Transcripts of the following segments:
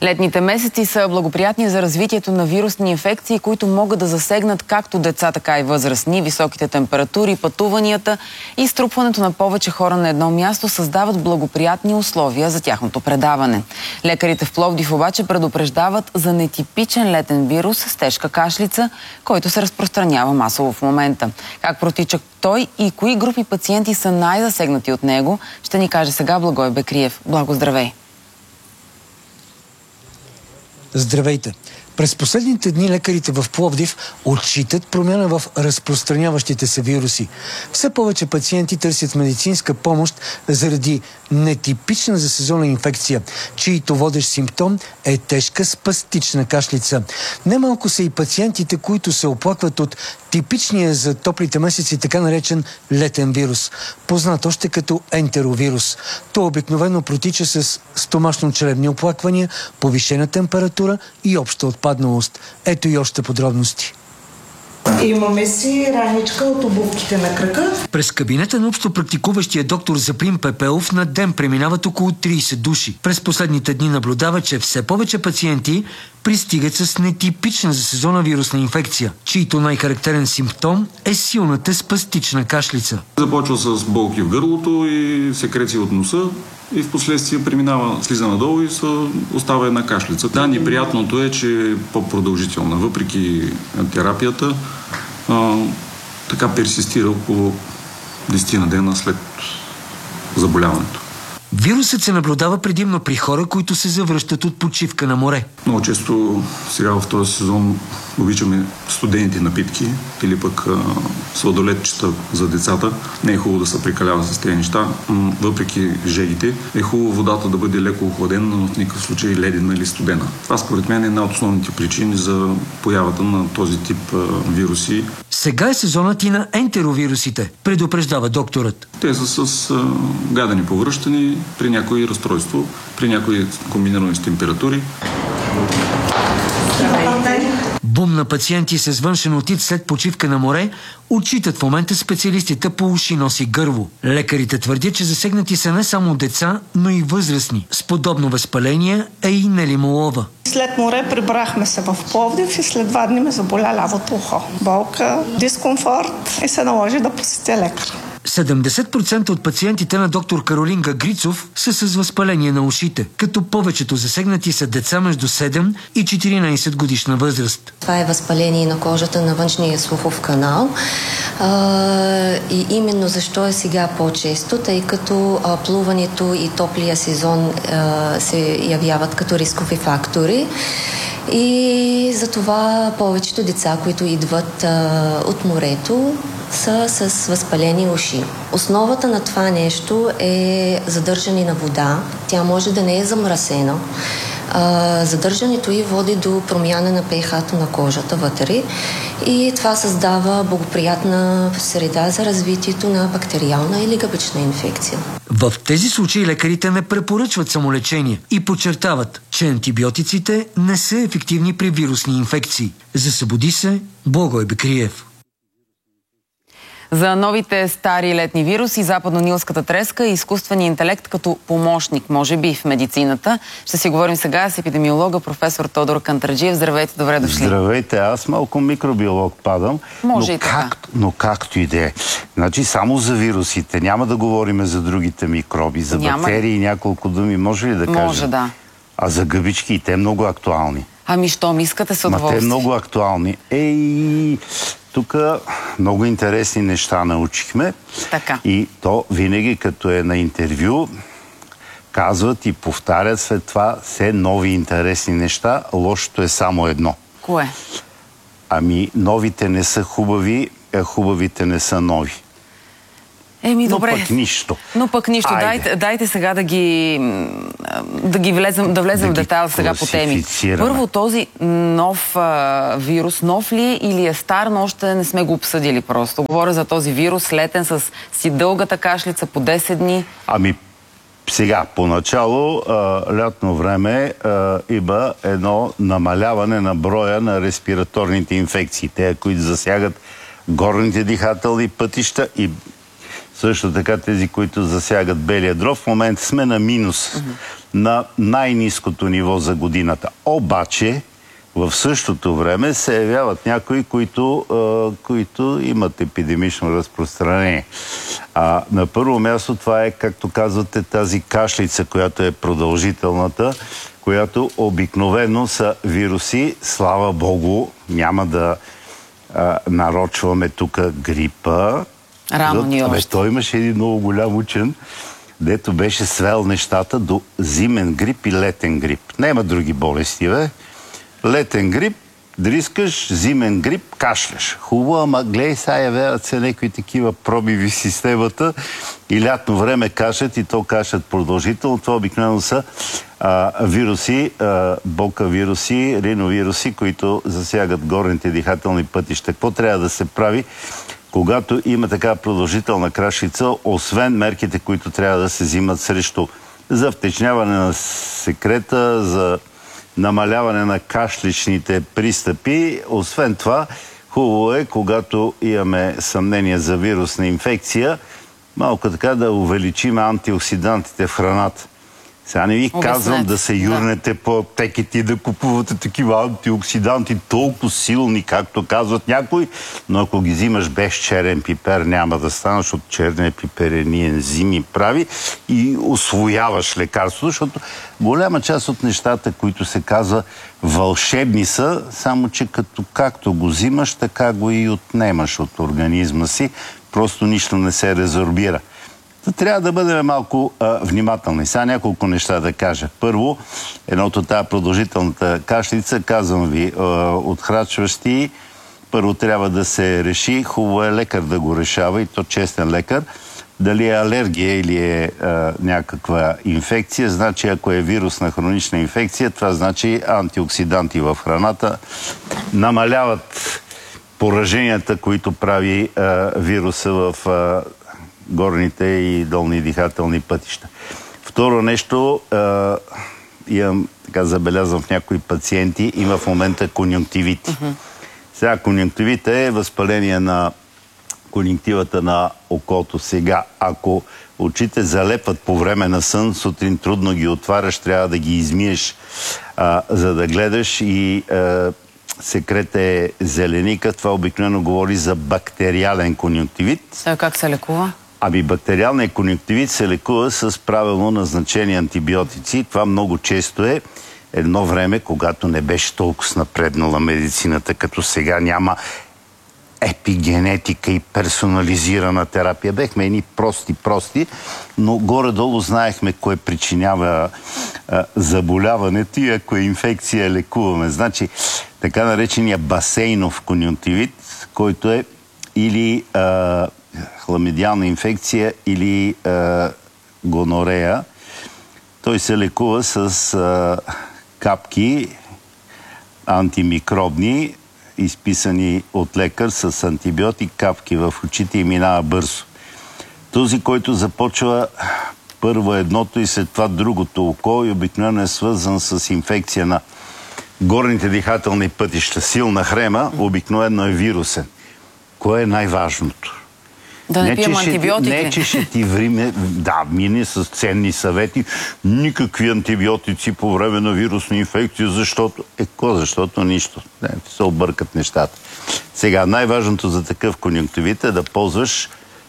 Летните месеци са благоприятни за развитието на вирусни инфекции, които могат да засегнат както деца, така и възрастни. Високите температури, пътуванията и струпването на повече хора на едно място създават благоприятни условия за тяхното предаване. Лекарите в Пловдив обаче предупреждават за нетипичен летен вирус с тежка кашлица, който се разпространява масово в момента. Как протича той и кои групи пациенти са най-засегнати от него, ще ни каже сега Благой Бекриев. Благо, здравей! Здравейте! През последните дни лекарите в Пловдив отчитат промяна в разпространяващите се вируси. Все повече пациенти търсят медицинска помощ заради нетипична за сезона инфекция, чието водещ симптом е тежка спастична кашлица. Немалко са и пациентите, които се оплакват от типичния за топлите месеци така наречен летен вирус, познат още като ентеровирус. То обикновено протича с стомашно-чревни оплаквания, повишена температура и обща отпадналост. Ето и още подробности. Имаме си раничка от обувките на крака. През кабинета на общопрактикуващия доктор Заплин Пепелов на ден преминават около 30 души. През последните дни наблюдава, че все повече пациенти пристигат с нетипична за сезона вирусна инфекция, чийто най-характерен симптом е силната спастична кашлица. Започва с болки в гърлото и секреции от носа и в последствие слиза надолу и остава една кашлица. Да, неприятното е, че е по-продължителна. Въпреки терапията, така персистира около 10 на дена след заболяването. Вирусът се наблюдава предимно при хора, които се завръщат от почивка на море. Много често сега в този сезон обичаме студените напитки или пък сладоледчета за децата. Не е хубаво да се прекалява с тези неща. Въпреки жегите е хубаво водата да бъде леко охладена, но в никакъв случай ледена или студена. Това според мен е една от основните причини за появата на този тип вируси. Сега е сезонът и на ентеровирусите, предупреждава докторът. Те са с гадени повръщани при някои разстройство, при някои комбинирани с температури. Бум на пациенти с външен отит след почивка на море отчитат в момента специалистите по уши, нос и гърло. Лекарите твърдят, че засегнати са не само деца, но и възрастни. С подобно възпаление е и Нели Молова. След море прибрахме се в Пловдив и след 2 дни ме заболя лявото ухо. Болка, дискомфорт и се наложи да посетя лекар. 70% от пациентите на доктор Каролин Гагрицов са с възпаление на ушите, като повечето засегнати са деца между 7 и 14 годишна възраст. Това е възпаление на кожата на външния слухов канал и именно защо е сега по-често, тъй като плуването и топлия сезон се явяват като рискови фактори. И затова повечето деца, които идват от морето, са с възпалени уши. Основата на това нещо е задържане на вода. Тя може да не е замръсена. Задържането й води до промяна на pH-то на кожата вътре и това създава благоприятна среда за развитието на бактериална или гъбична инфекция. В тези случаи лекарите не препоръчват самолечение и подчертават, че антибиотиците не са ефективни при вирусни инфекции. За Събуди се, Благой Бекриев. За новите стари летни вируси, западно-нилската треска и изкуствения интелект като помощник, може би, в медицината. Ще си говорим сега с епидемиолога професор Тодор Кантарджиев. Здравейте, добре дошли. Здравейте, аз малко микробиолог падам. Може и така. Но както и да е. Значи само за вирусите. Няма да говорим за другите микроби, за бактерии и няколко думи. Може ли да кажем? Може, да. А за гъбички и те много актуални. Ами, щом искате с удоволствие. Те много актуални. Тук много интересни неща научихме. Така. И то винаги като е на интервю, казват и повтарят след това все нови интересни неща. Лошото е само едно. Кое? Ами новите не са хубави, а хубавите не са нови. Добре. Но пък нищо. Дайте сега влезем в детайл сега по теми. Първо, този нов вирус, нов ли или е стар, но още не сме го обсъдили просто. Говоря за този вирус, летен с си дългата кашлица по 10 дни. Ами, сега, поначало, лятно време има едно намаляване на броя на респираторните инфекции. Те, които засягат горните дихателни пътища и също така тези, които засягат белия дроб. В момента сме на минус. на най-ниското ниво за годината. Обаче, в същото време се явяват някои, които имат епидемично разпространение. На първо място това е, както казвате, тази кашлица, която е продължителната, която обикновено са вируси. Слава Богу, няма да нарочваме тук грипа. Рано ни още. Той имаше един много голям учен, дето беше свел нещата до зимен грип и летен грип. Няма други болести, бе. Летен грип, дрискаш, зимен грип, кашляш. Хубаво, ама гледай, сега явяват се някакви такива пробиви в системата и лятно време кашлят и то кашлят продължително. Това обикновено са вируси, бокавируси, риновируси, които засягат горните дихателни пътища. Какво трябва да се прави, когато има така продължителна кашлица, освен мерките, които трябва да се взимат срещу за втечняване на секрета, за намаляване на кашличните пристъпи. Освен това, хубаво е, когато имаме съмнение за вирусна инфекция, малко така да увеличим антиоксидантите в храната. Сега не ви казвам да се юрнете по аптеките и да купувате такива антиоксиданти толкова силни, както казват някои, но ако ги взимаш без черен пипер, няма да станеш. От черния пипер едни ензими прави и усвояваш лекарството, защото голяма част от нещата, които се казва вълшебни са, само че както го взимаш, така го и отнемаш от организма си. Просто нищо не се резорбира. Трябва да бъдем малко внимателни. Сега няколко неща да кажа. Първо, едното тази продължителната кашлица, казвам ви, отхрачващи. Първо трябва да се реши, хубаво е лекар да го решава, и то честен лекар, дали е алергия или е някаква инфекция. Значи, ако е вирусна хронична инфекция, това значи антиоксиданти в храната намаляват пораженията, които прави вируса в горните и долни дихателни пътища. Второ нещо, имам, така забелязвам в някои пациенти, има в момента конюнктивити. Сега конюнктивита е възпаление на конюнктивата на окото. Сега, ако очите залепват по време на сън, сутрин трудно ги отваряш, трябва да ги измиеш, за да гледаш, и секрет е зеленика. Това обикновено говори за бактериален конюнктивит. Сега как се лекува? Бактериалният конюнктивит се лекува с правилно назначени антибиотици. Това много често е едно време, когато не беше толкова напреднала медицината, като сега, няма епигенетика и персонализирана терапия. Бехме едни прости, но горе-долу знаехме кое причинява заболяването и ако е инфекция, лекуваме. Значи, така наречения басейнов конюнктивит, който е или хламидиална инфекция или гонорея. Той се лекува с капки антимикробни, изписани от лекар с антибиотик, капки в очите и минава бързо. Този, който започва първо едното и след това другото око, и обикновено е свързан с инфекция на горните дихателни пътища, силна хрема, обикновено е вирусен. Кое е най-важното? Да не пием антибиотики. Не, че ще ти време, мине с ценни съвети, никакви антибиотици по време на вирусна инфекция, защото... Защото нищо. Се объркат нещата. Сега, най-важното за такъв конюнктивит е да ползваш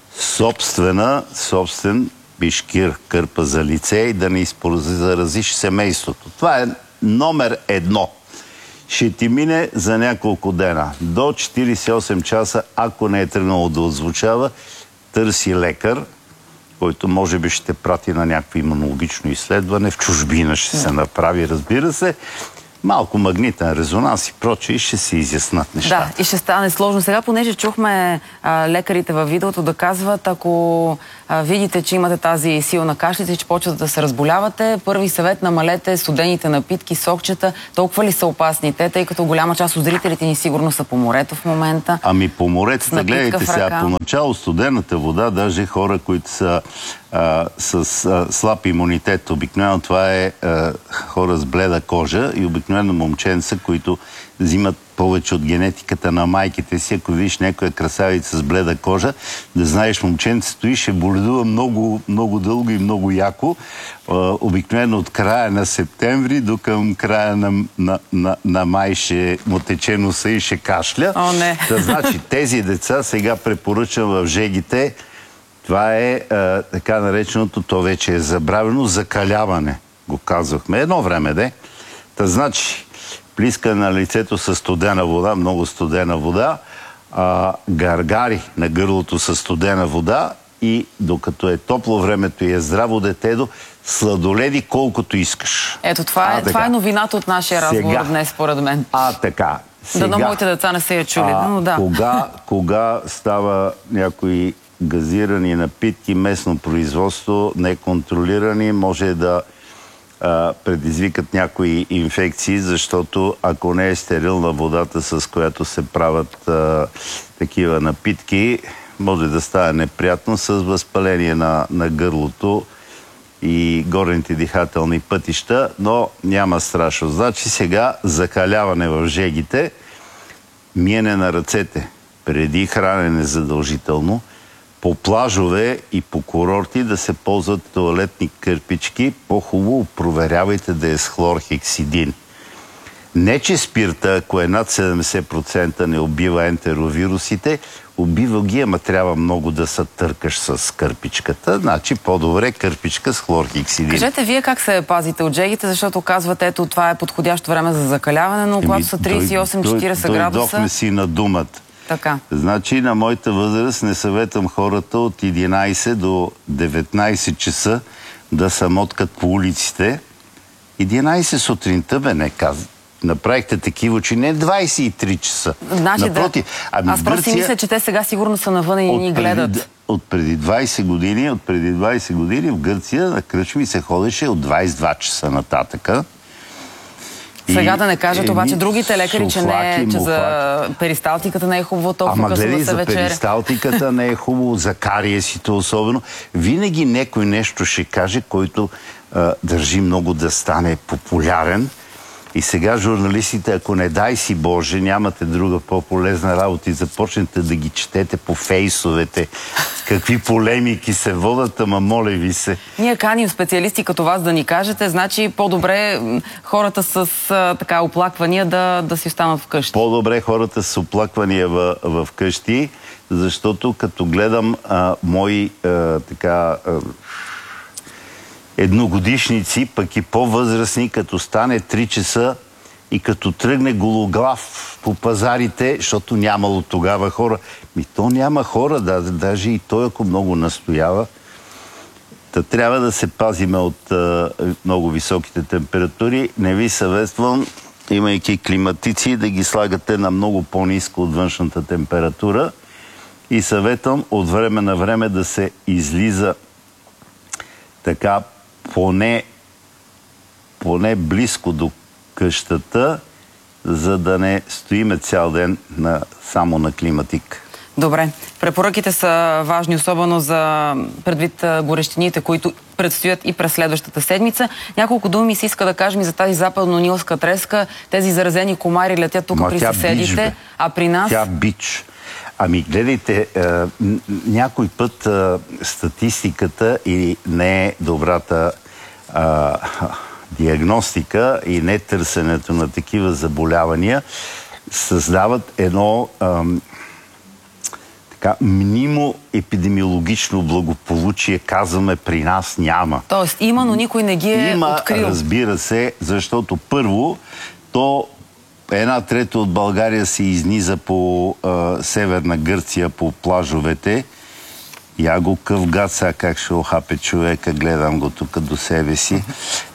собствен бишкир, кърпа за лице, и да не заразиш семейството. Това е номер 1. Ще ти мине за няколко дена. До 48 часа, ако не е тръгнало да отзвучава, търси лекар, който може би ще прати на някакво имунологично изследване. В чужбина ще се направи, разбира се. Малко магнитен резонанс и прочее, и ще се изяснат нещата. Да, и ще стане сложно. Сега, понеже чухме лекарите във видеото да казват, ако видите, че имате тази силна кашлица и че почвате да се разболявате, първи съвет: намалете студените напитки, сокчета. Толкова ли са опасни те, тъй като голяма част от зрителите ни сигурно са по морето в момента? По морето, гледайте сега, поначало студената вода, даже хора, които са с слаб имунитет, обикновено това е хора с бледа кожа, и обикновено обикновено момченца, които взимат повече от генетиката на майките си. Ако видиш някоя красавица с бледа кожа, да знаеш, момченцето и ще боледува много, много дълго и много яко. Обикновено от края на септември до към края на май ще му тече носа и ще кашля. О, не. Значи, тези деца сега препоръчам в жегите. Това е така нареченото, то вече е забравено, закаляване. Го казвахме едно време, де. Та значи, плискане на лицето с студена вода, много студена вода, гаргари на гърлото с студена вода и докато е топло времето и е здраво детето, сладоледи колкото искаш. Ето, това е новината от нашия разговор днес, според мен. Така. Дано моите деца не се я чули, но да. Кога става някои газирани напитки, местно производство, неконтролирани, може да предизвикат някои инфекции, защото ако не е стерилна водата, с която се правят такива напитки, може да стане неприятно с възпаление на гърлото и горните дихателни пътища, но няма страшно. Значи сега закаляване в жегите, миене на ръцете преди хранене задължително, по плажове и по курорти да се ползват тоалетни кърпички, по-хубаво проверявайте да е с хлорхексидин. Не, че спирта, ако е над 70% не убива ентеровирусите, убива ги, ама трябва много да се търкаш с кърпичката. Значи по-добре кърпичка с хлорхексидин. Кажете, вие как се пазите от жегите, защото казвате, ето това е подходящо време за закаляване, но когато са 38-40 градуса... Дойдохме си на думата. Така. Значи на моята възраст не съветвам хората от 11 до 19 часа да се моткат по улиците. 11 сутринта, не казвам. Направихте такива очи, не 23 часа. Значи, напротив, аз просто си мисля, че те сега сигурно са навън и ни гледат. От преди 20 години в Гърция на кръчми се ходеше от 22 часа нататъка. Сега да не кажат обаче другите лекари, че за перисталтиката не е хубаво толкова късно да се за вечеря. Перисталтиката не е хубаво, за кариесите особено. Винаги някой нещо ще каже, който държи много да стане популярен. И сега журналистите, ако не дай си Боже, нямате друга по-полезна работа и започнете да ги четете по фейсовете, какви полемики се водят, ама моля ви се. Ние каним специалисти като вас да ни кажете, значи по-добре хората с така оплаквания да си останат вкъщи. По-добре хората с оплаквания в къщи, защото като гледам мои едногодишници, пък и по-възрастни, като стане 3 часа и като тръгне гологлав по пазарите, защото нямало тогава хора. То няма хора, даже и той, ако много настоява. Трябва да се пазиме от много високите температури. Не ви съветвам, имайки климатици, да ги слагате на много по-ниско от външната температура. И съветвам от време на време да се излиза така поне близко до къщата, за да не стоиме цял ден само на климатик. Добре. Препоръките са важни, особено за предвид горещините, които предстоят и през следващата седмица. Няколко думи си иска да кажем и за тази западно-нилска треска. Тези заразени комари летят тук при съседите, а при нас... Тя бич. Ами гледайте, някой път статистиката и не е добрата диагностика и не търсенето на такива заболявания създават едно мнимо епидемиологично благополучие, казваме, при нас няма. Тоест има, но никой не ги е открил. Има, разбира се, защото първо, то 1/3 от България се изниза по северна Гърция, по плажовете. Я го къв гад, сега как ще охапе човека, гледам го тук до себе си.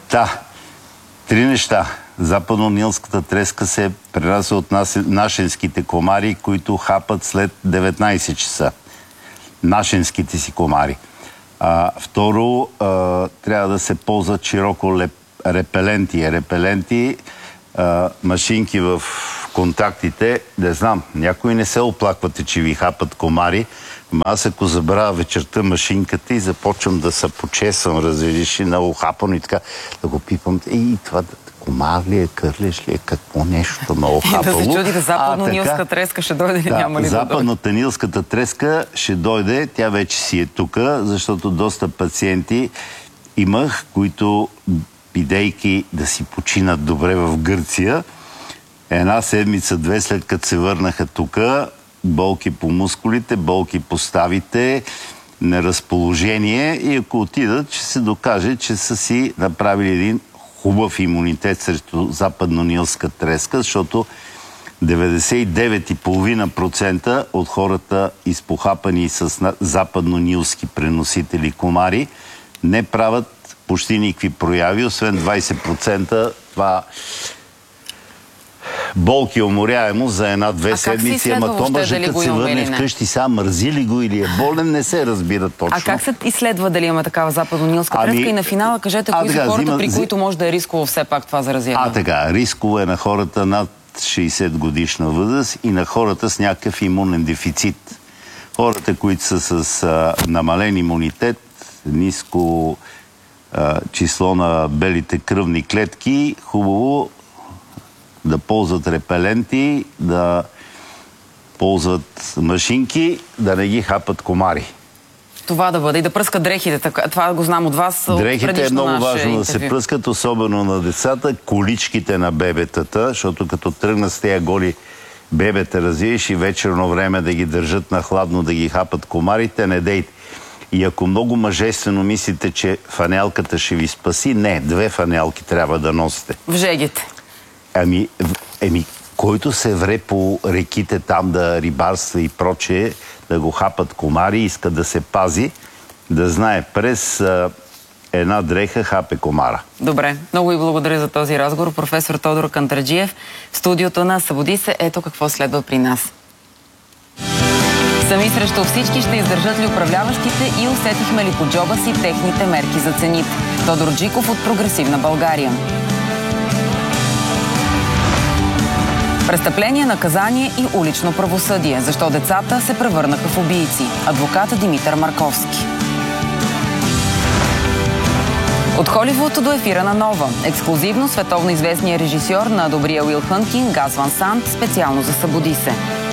3 неща. Западно-нилската треска се пренася от нашенските комари, които хапат след 19 часа. Нашенските си комари. Второ, трябва да се ползват широко репеленти. Машинки в контактите, не знам, някои не се оплаквате, че ви хапат комари, но аз ако забравя вечерта машинката и започвам да се почесвам, разреши много хапано и така, да го пипам, и това комар ли е, кърлеш ли е, какво нещо много хапало. Да се чудите, западно-нилска треска ще дойде или няма ли да дойде? Западната нилската треска ще дойде, тя вече си е тук, защото доста пациенти имах, които, бидейки да си починат добре в Гърция, една седмица-две след като се върнаха тук, болки по мускулите, болки по ставите, неразположение, и ако отидат, ще се докаже, че са си направили един хубав имунитет срещу западно-нилска треска, защото 99,5% от хората, изпохапани с западно-нилски преносители комари, не правят почти никакви прояви, освен 20% това болки, уморяемост за една-две седмици, ама то мъже, като се върне вкъщи, сега мързи ли го или е болен, не се разбира точно. А как се изследва дали има такава западно-нилска треска? И на финала кажете, кои са хората, при които може да е рисково все пак това заразяване? Така, рисково е на хората над 60 годишна възраст и на хората с някакъв имунен дефицит. Хората, които са с намален имунитет, ниско число на белите кръвни клетки, хубаво да ползват репеленти, да ползват машинки, да не ги хапат комари. Това да бъде и да пръскат дрехите. Това го знам от вас. Дрехите е много важно да се пръскат, особено на децата. Количките на бебетата, защото като тръгнат с тези голи бебета, развиеш и вечерно време да ги държат на хладно, да ги хапат комарите, не дейте. И ако много мъжествено мислите, че фанелката ще ви спаси, не, 2 фанелки трябва да носите. В жегите. Който се вре по реките там да рибарства и прочее, да го хапат комари, иска да се пази, да знае през една дреха хапе комара. Добре, много ви благодаря за този разговор. Професор Тодор Кантарджиев в студиото на Събуди се. Ето какво следва при нас. Сами срещу всички ще издържат ли управляващите и усетихме ли по джоба си техните мерки за цените? Тодор Джиков от Прогресивна България. Престъпление, наказание и улично правосъдие. Защо децата се превърнаха в убийци? Адвокат Димитър Марковски. От Холивуд до ефира на Нова. Ексклузивно световно известният режисьор на добрия Уил Хънтинг Гас Ван Sant специално за Събуди се.